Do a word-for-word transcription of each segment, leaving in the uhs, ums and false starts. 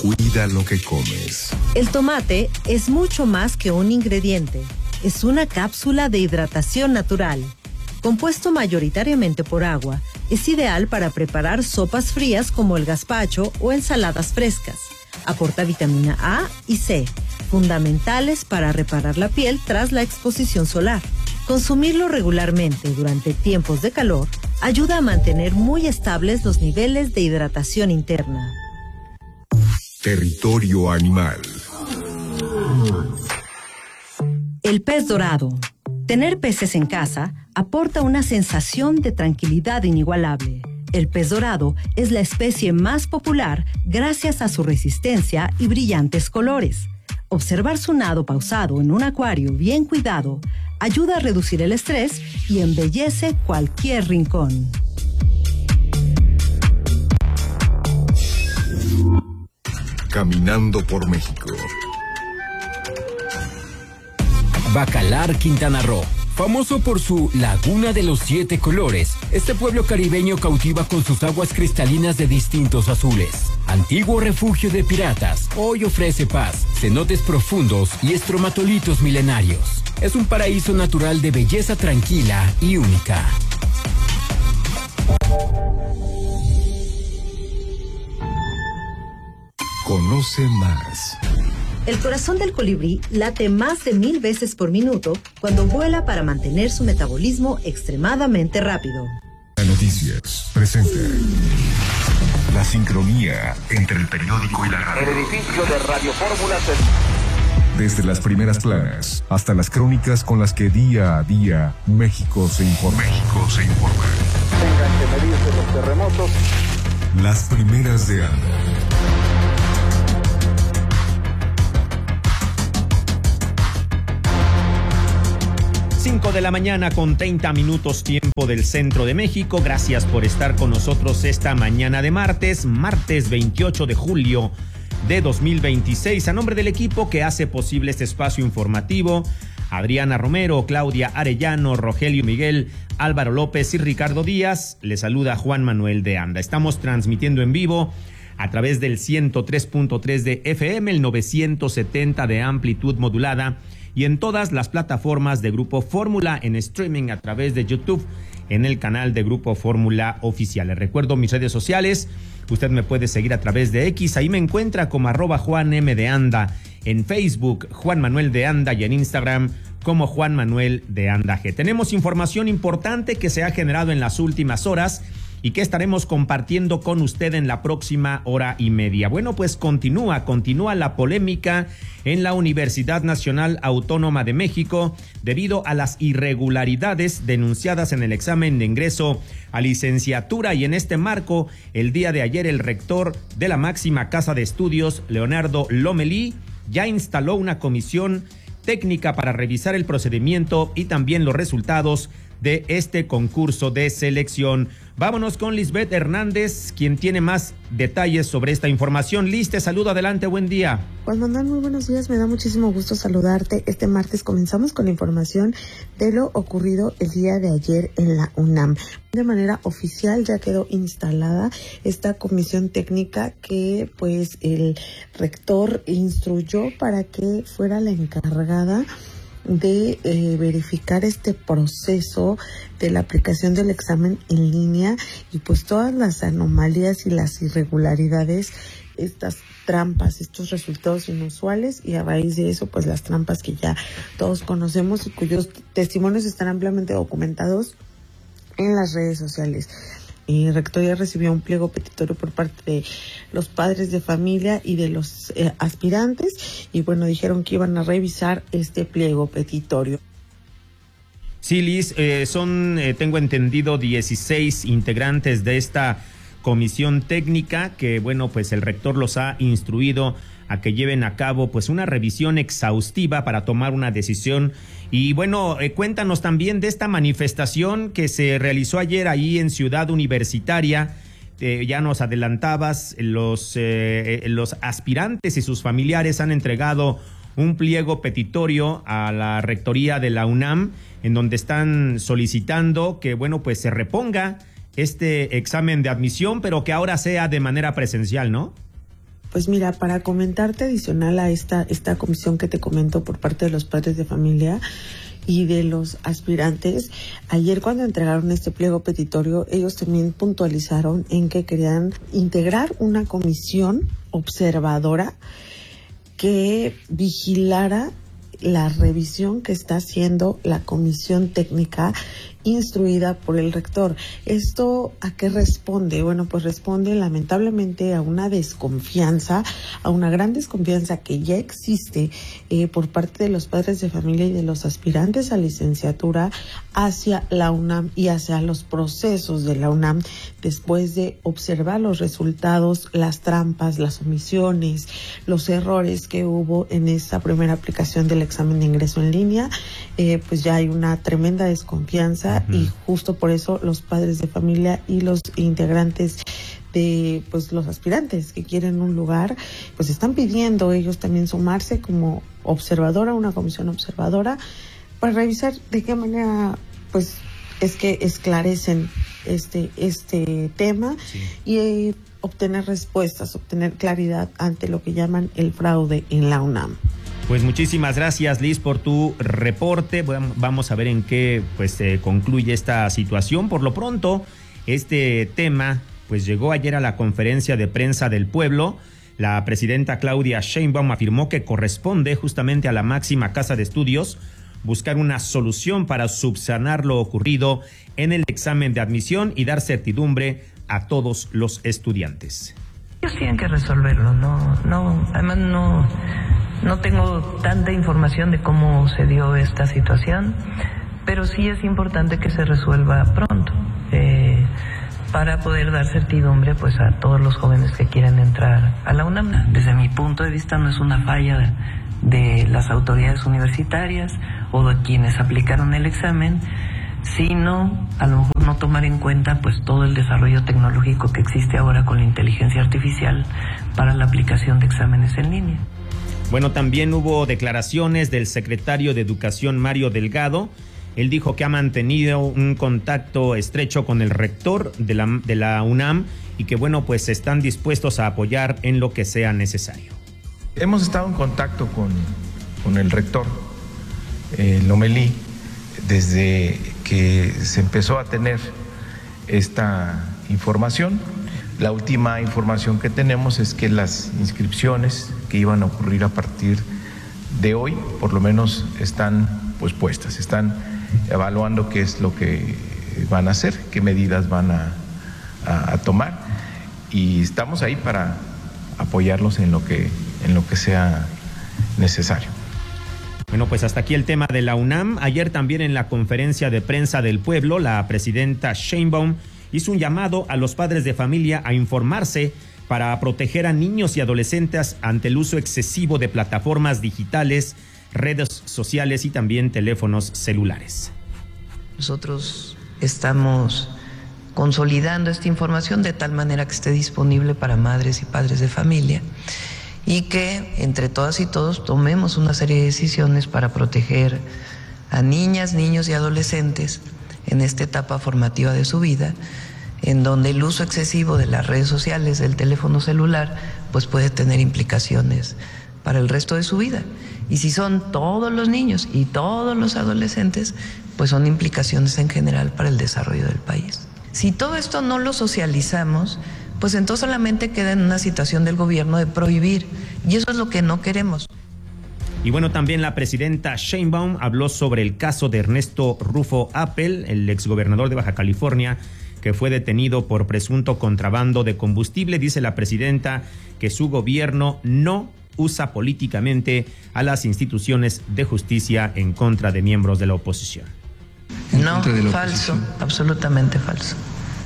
Cuida lo que comes. El tomate es mucho más que un ingrediente. Es una cápsula de hidratación natural. Compuesto mayoritariamente por agua, es ideal para preparar sopas frías como el gazpacho o ensaladas frescas. Aporta vitamina A y C, fundamentales para reparar la piel tras la exposición solar. Consumirlo regularmente durante tiempos de calor ayuda a mantener muy estables los niveles de hidratación interna. Territorio animal. El pez dorado. Tener peces en casa aporta una sensación de tranquilidad inigualable. El pez dorado es la especie más popular gracias a su resistencia y brillantes colores. Observar su nado pausado en un acuario bien cuidado ayuda a reducir el estrés y embellece cualquier rincón. Caminando por México. Bacalar, Quintana Roo. Famoso por su Laguna de los Siete Colores, este pueblo caribeño cautiva con sus aguas cristalinas de distintos azules. Antiguo refugio de piratas, hoy ofrece paz, cenotes profundos y estromatolitos milenarios. Es un paraíso natural de belleza tranquila y única. Conoce más. El corazón del colibrí late más de mil veces por minuto cuando vuela para mantener su metabolismo extremadamente rápido. Noticias presenta la sincronía entre el periódico y la radio. El edificio de Radio Fórmula se... Desde las primeras planas hasta las crónicas con las que día a día México se informa. México se informa. Tengan que medirse los terremotos. Las primeras de Anda. cinco de la mañana con treinta minutos tiempo del centro de México. Gracias por estar con nosotros esta mañana de martes, martes veintiocho de julio de dos mil veintiséis. A nombre del equipo que hace posible este espacio informativo, Adriana Romero, Claudia Arellano, Rogelio Miguel, Álvaro López y Ricardo Díaz, le saluda Juan Manuel de Anda. Estamos transmitiendo en vivo a través del ciento tres punto tres de F M, el novecientos setenta de amplitud modulada y en todas las plataformas de Grupo Fórmula en streaming a través de YouTube en el canal de Grupo Fórmula Oficial. Les recuerdo mis redes sociales. Usted me puede seguir a través de X. Ahí me encuentra como arroba Juan M de Anda. En Facebook, Juan Manuel de Anda, y en Instagram como Juan Manuel de Anda G. Tenemos información importante que se ha generado en las últimas horas y que estaremos compartiendo con usted en la próxima hora y media. Bueno, pues continúa, continúa la polémica en la Universidad Nacional Autónoma de México debido a las irregularidades denunciadas en el examen de ingreso a licenciatura, y en este marco, el día de ayer el rector de la máxima casa de estudios, Leonardo Lomelí, ya instaló una comisión técnica para revisar el procedimiento y también los resultados de este concurso de selección. Vámonos con Lisbeth Hernández, quien tiene más detalles sobre esta información. Liz, te saludo, adelante, buen día. Juan Manuel, muy buenos días, me da muchísimo gusto saludarte. Este martes comenzamos con la información de lo ocurrido el día de ayer en la UNAM. De manera oficial ya quedó instalada esta comisión técnica que pues el rector instruyó para que fuera la encargada de eh, verificar este proceso de la aplicación del examen en línea y pues todas las anomalías y las irregularidades, estas trampas, estos resultados inusuales, y a raíz de eso pues las trampas que ya todos conocemos y cuyos testimonios están ampliamente documentados en las redes sociales. El rector ya recibió un pliego petitorio por parte de los padres de familia y de los eh, aspirantes, y bueno, dijeron que iban a revisar este pliego petitorio. Sí, Liz, eh, son, eh, tengo entendido, dieciséis integrantes de esta comisión técnica que, bueno, pues el rector los ha instruido a que lleven a cabo pues una revisión exhaustiva para tomar una decisión. Y bueno, eh, cuéntanos también de esta manifestación que se realizó ayer ahí en Ciudad Universitaria. Eh, ya nos adelantabas, los, eh, los aspirantes y sus familiares han entregado un pliego petitorio a la rectoría de la UNAM, en donde están solicitando que, bueno, pues se reponga este examen de admisión, pero que ahora sea de manera presencial, ¿no? Pues mira, para comentarte adicional a esta, esta comisión que te comento por parte de los padres de familia y de los aspirantes, ayer cuando entregaron este pliego petitorio, ellos también puntualizaron en que querían integrar una comisión observadora que vigilara la revisión que está haciendo la comisión técnica instruida por el rector. ¿Esto a qué responde? Bueno, pues responde lamentablemente a una desconfianza, a una gran desconfianza que ya existe eh, por parte de los padres de familia y de los aspirantes a licenciatura hacia la UNAM y hacia los procesos de la UNAM después de observar los resultados, las trampas, las omisiones, los errores que hubo en esta primera aplicación del examen de ingreso en línea. Eh, pues ya hay una tremenda desconfianza. Uh-huh. Y justo por eso los padres de familia y los integrantes de pues los aspirantes que quieren un lugar, pues están pidiendo ellos también sumarse como observadora, una comisión observadora, para revisar de qué manera pues es que esclarecen este, este tema. Sí. y eh, obtener respuestas, obtener claridad ante lo que llaman el fraude en la UNAM. Pues muchísimas gracias, Liz, por tu reporte. Vamos a ver en qué pues eh, concluye esta situación. Por lo pronto, este tema pues llegó ayer a la conferencia de prensa del pueblo. La presidenta Claudia Sheinbaum afirmó que corresponde justamente a la máxima casa de estudios buscar una solución para subsanar lo ocurrido en el examen de admisión y dar certidumbre a todos los estudiantes. Ellos tienen que resolverlo, no, no, además no, no tengo tanta información de cómo se dio esta situación, pero sí es importante que se resuelva pronto, eh, para poder dar certidumbre pues a todos los jóvenes que quieran entrar a la UNAM. Desde mi punto de vista no es una falla de, de las autoridades universitarias o de quienes aplicaron el examen, sino a lo mejor no tomar en cuenta pues todo el desarrollo tecnológico que existe ahora con la inteligencia artificial para la aplicación de exámenes en línea. Bueno, también hubo declaraciones del secretario de Educación, Mario Delgado. Él dijo que ha mantenido un contacto estrecho con el rector de la, de la UNAM y que bueno, pues están dispuestos a apoyar en lo que sea necesario. Hemos estado en contacto con, con el rector eh, Lomelí desde que se empezó a tener esta información. La última información que tenemos es que las inscripciones que iban a ocurrir a partir de hoy, por lo menos están pues puestas, están evaluando qué es lo que van a hacer, qué medidas van a, a, a tomar, y estamos ahí para apoyarlos en lo que, en lo que sea necesario. Bueno, pues hasta aquí el tema de la UNAM. Ayer también en la conferencia de prensa del pueblo, la presidenta Sheinbaum hizo un llamado a los padres de familia a informarse para proteger a niños y adolescentes ante el uso excesivo de plataformas digitales, redes sociales y también teléfonos celulares. Nosotros estamos consolidando esta información de tal manera que esté disponible para madres y padres de familia y que entre todas y todos tomemos una serie de decisiones para proteger a niñas, niños y adolescentes en esta etapa formativa de su vida, en donde el uso excesivo de las redes sociales, del teléfono celular, pues puede tener implicaciones para el resto de su vida. Y si son todos los niños y todos los adolescentes, pues son implicaciones en general para el desarrollo del país. Si todo eto no lo socializamos, pues entonces solamente queda en una situación del gobierno de prohibir, y eso es lo que no queremos. Y bueno, también la presidenta Sheinbaum habló sobre el caso de Ernesto Rufo Appel, el exgobernador de Baja California, que fue detenido por presunto contrabando de combustible. Dice la presidenta que su gobierno no usa políticamente a las instituciones de justicia en contra de miembros de la oposición. No, falso, absolutamente falso.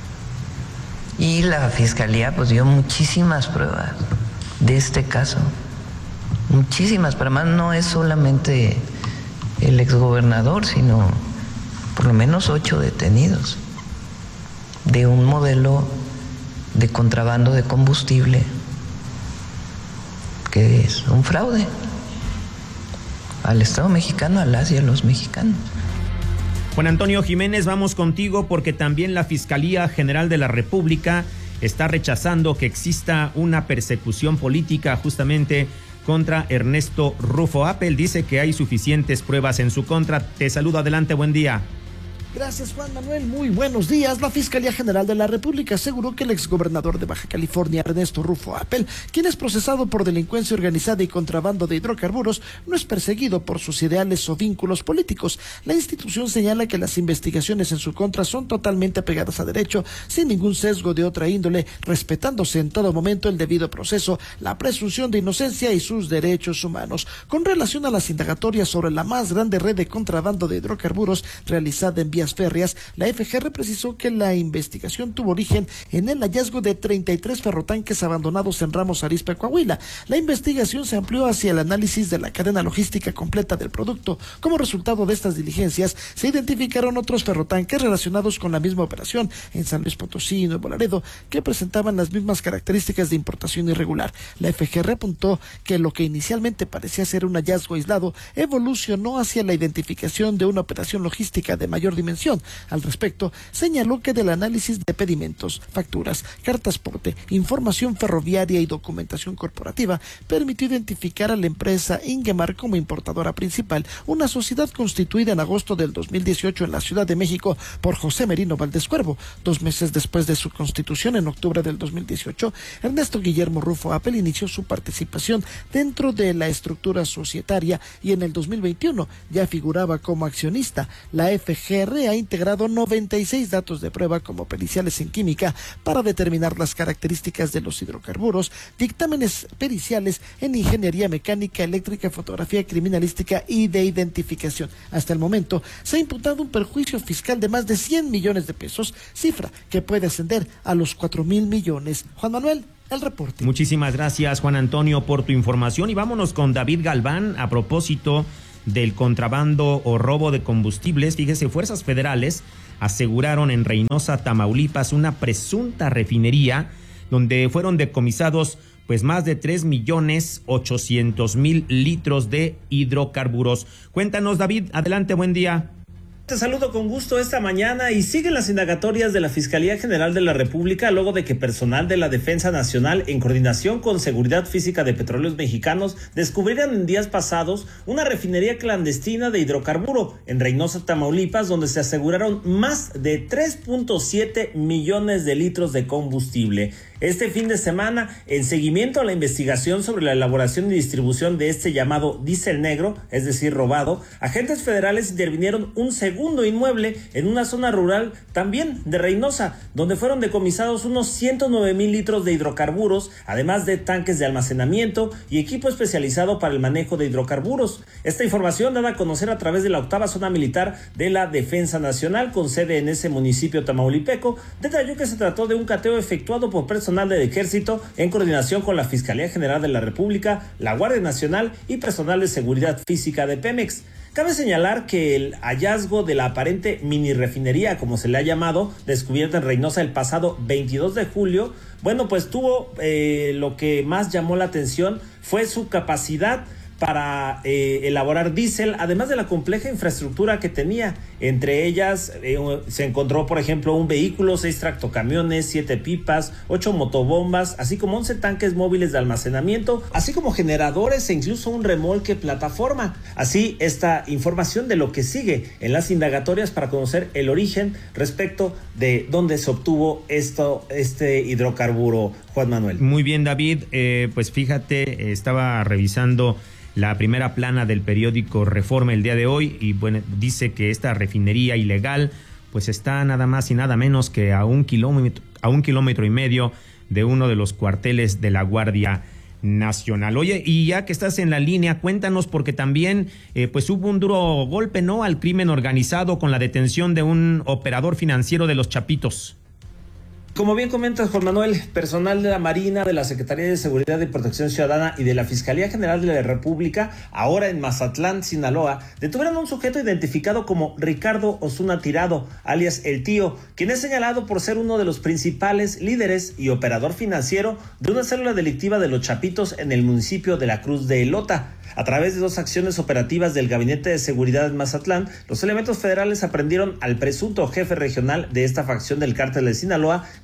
Y la fiscalía pues dio muchísimas pruebas de este caso, muchísimas, pero además no es solamente el exgobernador, sino por lo menos ocho detenidos de un modelo de contrabando de combustible que es un fraude al Estado mexicano, a las y a los mexicanos. Juan Antonio Jiménez, vamos contigo porque también la Fiscalía General de la República está rechazando que exista una persecución política justamente contra Ernesto Rufo Appel. Dice que hay suficientes pruebas en su contra. Te saludo, adelante, buen día. Gracias, Juan Manuel. Muy buenos días. La Fiscalía General de la República aseguró que el exgobernador de Baja California, Ernesto Rufo Appel, quien es procesado por delincuencia organizada y contrabando de hidrocarburos, no es perseguido por sus ideales o vínculos políticos. La institución señala que las investigaciones en su contra son totalmente apegadas a derecho, sin ningún sesgo de otra índole, respetándose en todo momento el debido proceso, la presunción de inocencia y sus derechos humanos. Con relación a las indagatorias sobre la más grande red de contrabando de hidrocarburos realizada en vías férreas, la F G R precisó que la investigación tuvo origen en el hallazgo de treinta y tres ferrotanques abandonados en Ramos Arizpe, Coahuila. La investigación se amplió hacia el análisis de la cadena logística completa del producto. Como resultado de estas diligencias, se identificaron otros ferrotanques relacionados con la misma operación en San Luis Potosí y Nuevo Laredo, que presentaban las mismas características de importación irregular. La F G R apuntó que lo que inicialmente parecía ser un hallazgo aislado evolucionó hacia la identificación de una operación logística de mayor dimensión. Al respecto, señaló que del análisis de pedimentos, facturas, cartas porte, información ferroviaria y documentación corporativa, permitió identificar a la empresa Ingemar como importadora principal, una sociedad constituida en agosto del dos mil dieciocho en la Ciudad de México por José Merino Valdés Cuervo. Dos meses después de su constitución, en octubre del dos mil dieciocho, Ernesto Guillermo Rufo Appel inició su participación dentro de la estructura societaria y en el dos mil veintiuno ya figuraba como accionista. La F G R ha integrado noventa y seis datos de prueba como periciales en química para determinar las características de los hidrocarburos, dictámenes periciales en ingeniería mecánica, eléctrica, fotografía criminalística y de identificación. Hasta el momento se ha imputado un perjuicio fiscal de más de cien millones de pesos, cifra que puede ascender a los cuatro mil millones. Juan Manuel, el reporte. Muchísimas gracias, Juan Antonio, por tu información, y vámonos con David Galván a propósito del contrabando o robo de combustibles. Fíjese, fuerzas federales aseguraron en Reynosa, Tamaulipas, una presunta refinería donde fueron decomisados pues más de tres millones ochocientos mil litros de hidrocarburos. Cuéntanos, David, adelante, buen día. Te saludo con gusto esta mañana y siguen las indagatorias de la Fiscalía General de la República luego de que personal de la Defensa Nacional, en coordinación con Seguridad Física de Petróleos Mexicanos, descubrieron en días pasados una refinería clandestina de hidrocarburo en Reynosa, Tamaulipas, donde se aseguraron más de tres punto siete millones de litros de combustible. Este fin de semana, en seguimiento a la investigación sobre la elaboración y distribución de este llamado diésel negro, es decir, robado, agentes federales intervinieron un segundo inmueble en una zona rural también de Reynosa, donde fueron decomisados unos ciento nueve mil litros de hidrocarburos, además de tanques de almacenamiento y equipo especializado para el manejo de hidrocarburos. Esta información dada a conocer a través de la octava zona militar de la Defensa Nacional, con sede en ese municipio tamaulipeco, detalló que se trató de un cateo efectuado por personal personal del Ejército en coordinación con la Fiscalía General de la República, la Guardia Nacional y personal de seguridad física de Pemex. Cabe señalar que el hallazgo de la aparente mini refinería, como se le ha llamado, descubierta en Reynosa el pasado veintidós de julio, bueno, pues tuvo eh, lo que más llamó la atención fue su capacidad para eh, elaborar diésel, además de la compleja infraestructura que tenía. Entre ellas eh, se encontró, por ejemplo, un vehículo, seis tractocamiones, siete pipas, ocho motobombas, así como once tanques móviles de almacenamiento, así como generadores e incluso un remolque plataforma. Así, esta información de lo que sigue en las indagatorias para conocer el origen respecto de dónde se obtuvo esto, este hidrocarburo, Juan Manuel. Muy bien, David, eh, pues fíjate, estaba revisando la primera plana del periódico Reforma el día de hoy y bueno, dice que esta refinería ilegal pues está nada más y nada menos que a un kilómetro, a un kilómetro y medio de uno de los cuarteles de la Guardia Nacional. Oye, y ya que estás en la línea, cuéntanos, porque también eh, pues hubo un duro golpe, ¿no?, al crimen organizado con la detención de un operador financiero de los Chapitos. Como bien comentas, Juan Manuel, personal de la Marina, de la Secretaría de Seguridad y Protección Ciudadana y de la Fiscalía General de la República, ahora en Mazatlán, Sinaloa, detuvieron a un sujeto identificado como Ricardo Osuna Tirado, alias El Tío, quien es señalado por ser uno de los principales líderes y operador financiero de una célula delictiva de los Chapitos en el municipio de la Cruz de Elota. A través de dos acciones operativas del Gabinete de Seguridad en Mazatlán, los elementos federales aprendieron al presunto jefe regional de esta facción del cártel de Sinaloa,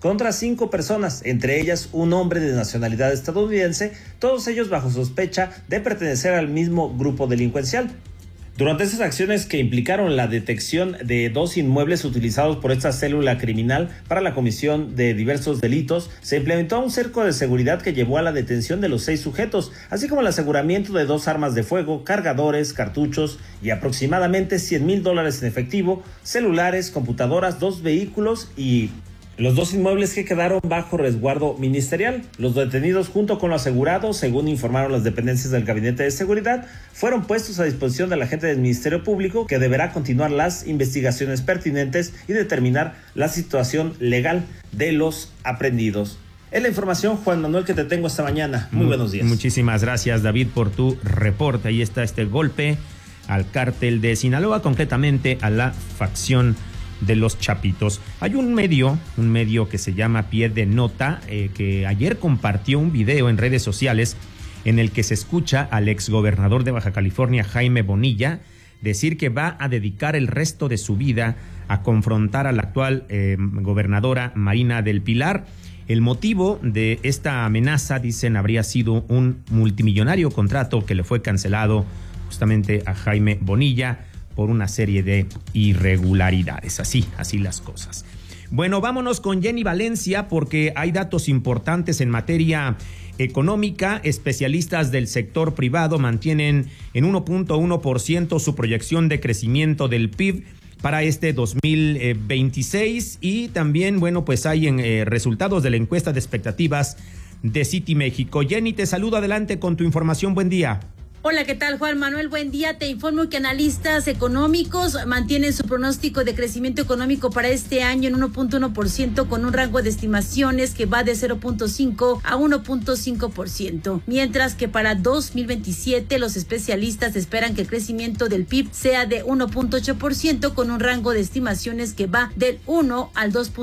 contra cinco personas, entre ellas un hombre de nacionalidad estadounidense, todos ellos bajo sospecha de pertenecer al mismo grupo delincuencial. Durante esas acciones que implicaron la detección de dos inmuebles utilizados por esta célula criminal para la comisión de diversos delitos, se implementó un cerco de seguridad que llevó a la detención de los seis sujetos, así como el aseguramiento de dos armas de fuego, cargadores, cartuchos y aproximadamente cien mil dólares en efectivo, celulares, computadoras, dos vehículos y los dos inmuebles que quedaron bajo resguardo ministerial. Los detenidos junto con lo asegurado, según informaron las dependencias del Gabinete de Seguridad, fueron puestos a disposición de la agente del Ministerio Público, que deberá continuar las investigaciones pertinentes y determinar la situación legal de los aprehendidos. Es la información, Juan Manuel, que te tengo esta mañana. Muy buenos días. Muchísimas gracias, David, por tu reporte. Ahí está este golpe al cártel de Sinaloa, concretamente a la facción de los Chapitos. Hay un medio, un medio que se llama Pie de Nota, eh, que ayer compartió un video en redes sociales en el que se escucha al exgobernador de Baja California, Jaime Bonilla, decir que va a dedicar el resto de su vida a confrontar a la actual eh, gobernadora Marina del Pilar. El motivo de esta amenaza, dicen, habría sido un multimillonario contrato que le fue cancelado justamente a Jaime Bonilla por una serie de irregularidades. Así, así las cosas. Bueno, vámonos con Jenny Valencia porque hay datos importantes en materia económica. Especialistas del sector privado mantienen en uno punto uno por ciento su proyección de crecimiento del P I B para este dos mil veintiséis y también, bueno, pues hay en, eh, resultados de la encuesta de expectativas de City México. Jenny, te saludo, adelante con tu información. Buen día. Hola, ¿qué tal, Juan Manuel? Buen día. Te informo que analistas económicos mantienen su pronóstico de crecimiento económico para este año en uno punto uno por ciento con un rango de estimaciones que va de cero punto cinco a uno punto cinco por ciento. Mientras que para dos mil veintisiete los especialistas esperan que el crecimiento del P I B sea de uno punto ocho por ciento con un rango de estimaciones que va del uno al dos por ciento.